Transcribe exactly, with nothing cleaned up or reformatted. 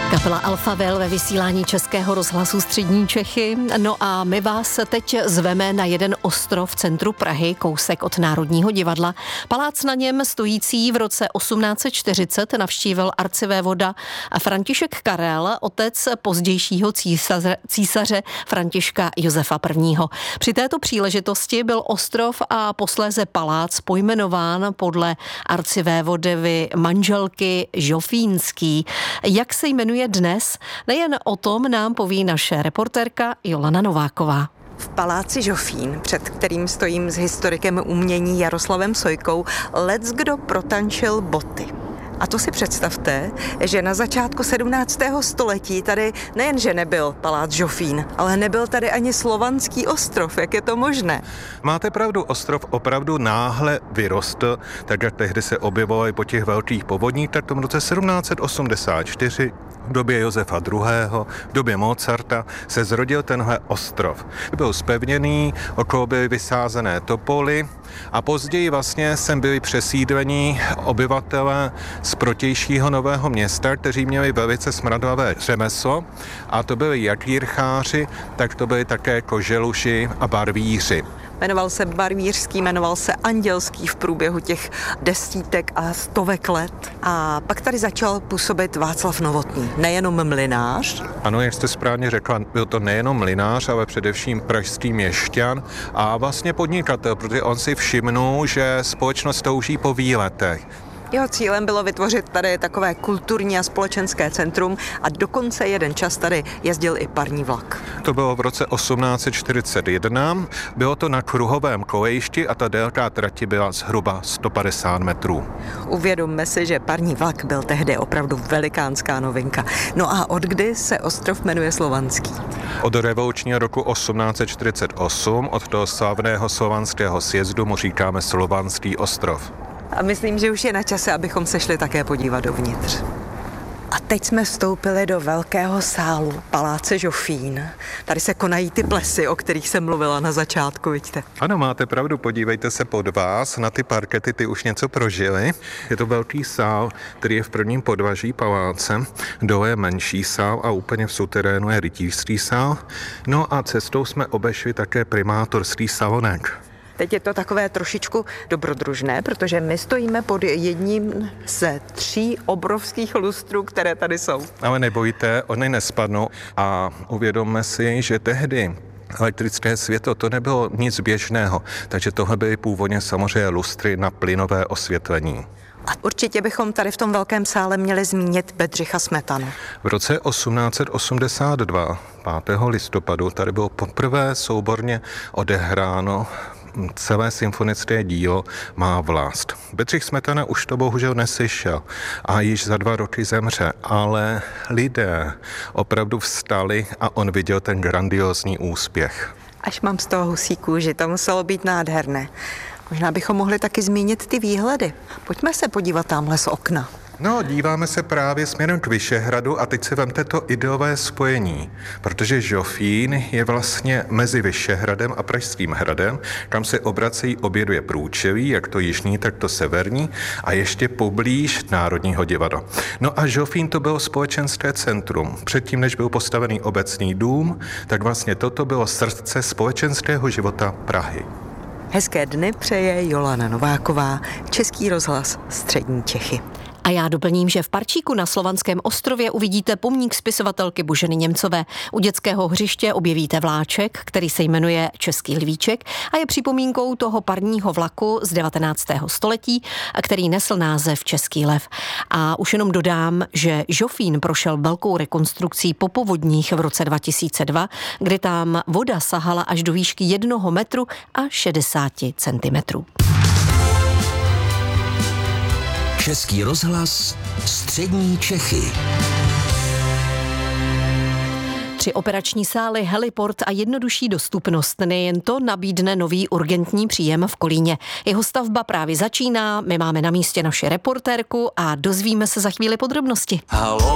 Kapela Alphaville ve vysílání Českého rozhlasu Střední Čechy. No a my vás teď zveme na jeden ostrov v centru Prahy, kousek od Národního divadla. Palác na něm stojící v roce osmnáct set čtyřicet navštívil arcivévoda František Karel, otec pozdějšího císaře, císaře Františka Josefa I. Při této příležitosti byl ostrov a posléze palác pojmenován podle arcivévodovy manželky Žofínský. Jak se jmenuje dnes? Nejen o tom nám poví naše reportérka Jolana Nováková. V paláci Žofín, před kterým stojím s historikem umění Jaroslavem Sojkou, leckdo protančil boty. A to si představte, že na začátku sedmnáctého století tady nejenže nebyl palác Žofín, ale nebyl tady ani Slovanský ostrov. Jak je to možné? Máte pravdu, ostrov opravdu náhle vyrostl, tak jak tehdy se objevovaly po těch velkých povodních, tak v tom roce sedmnáct set osmdesát čtyři v době Josefa druhého., v době Mozarta se zrodil tenhle ostrov. Byl zpevněný, okolo byly vysázené topoly a později vlastně sem byli přesídlení obyvatelé z protějšího Nového Města, kteří měli velice smradlavé řemeslo, a to byli jak jircháři, tak to byli také koželuši a barvíři. Jmenoval se barvířský, jmenoval se andělský v průběhu těch desítek a stovek let. A pak tady začal působit Václav Novotný, nejenom mlynář. Ano, jak jste správně řekla, byl to nejenom mlynář, ale především pražský měšťan a vlastně podnikatel, protože on si všimnul, že společnost touží po výletech. Jeho cílem bylo vytvořit tady takové kulturní a společenské centrum a dokonce jeden čas tady jezdil i parní vlak. To bylo v roce osmnáct set čtyřicet jedna, bylo to na kruhovém kolejišti a ta délka trati byla zhruba sto padesát metrů. Uvědomme si, že parní vlak byl tehdy opravdu velikánská novinka. No a od kdy se ostrov jmenuje Slovanský? Od revolučního roku osmnáct set čtyřicet osm, od toho slavného slovanského sjezdu mu říkáme Slovanský ostrov. A myslím, že už je na čase, abychom se šli také podívat dovnitř. A teď jsme vstoupili do velkého sálu paláce Žofín. Tady se konají ty plesy, o kterých jsem mluvila na začátku, vidíte. Ano, máte pravdu, podívejte se pod vás, na ty parkety, ty už něco prožili. Je to velký sál, který je v prvním podlaží paláce, dole je menší sál a úplně v suterénu je rytířský sál. No a cestou jsme obešli také primátorský salonek. Teď je to takové trošičku dobrodružné, protože my stojíme pod jedním ze tří obrovských lustrů, které tady jsou. Ale nebojte, oni nespadnou a uvědomme si, že tehdy elektrické světlo to nebylo nic běžného, takže tohle byly původně samozřejmě lustry na plynové osvětlení. A určitě bychom tady v tom velkém sále měli zmínit Bedřicha Smetanu. V roce osmnáct set osmdesát dva, pátého listopadu, tady bylo poprvé souborně odehráno celé symfonické dílo Má vlast. Bedřich Smetana už to bohužel neslyšel a již za dva roky zemře, ale lidé opravdu vstali a on viděl ten grandiózní úspěch. Až mám z toho husí kůži, to muselo být nádherné. Možná bychom mohli taky zmínit ty výhledy. Pojďme se podívat tamhle z okna. No, díváme se právě směrem k Vyšehradu a teď si vemte to ideové spojení, protože Žofín je vlastně mezi Vyšehradem a Pražským hradem, kam se obracejí obě dvě průčelí, jak to jižní, tak to severní, a ještě poblíž Národního divadla. No a Žofín to bylo společenské centrum. Předtím, než byl postavený obecní dům, tak vlastně toto bylo srdce společenského života Prahy. Hezké dny přeje Jolana Nováková, Český rozhlas Střední Čechy. A já doplním, že v parčíku na Slovanském ostrově uvidíte pomník spisovatelky Boženy Němcové. U dětského hřiště objevíte vláček, který se jmenuje Český lvíček a je připomínkou toho parního vlaku z devatenáctého století, který nesl název Český lev. A už jenom dodám, že Žofín prošel velkou rekonstrukcí po povodních v roce dva tisíce dva, kdy tam voda sahala až do výšky jednoho metru a šedesáti centimetrů. Český rozhlas Střední Čechy. Tři operační sály, heliport a jednodušší dostupnost. Nejen to nabídne nový urgentní příjem v Kolíně. Jeho stavba právě začíná, my máme na místě naši reportérku a dozvíme se za chvíli podrobnosti. Halo.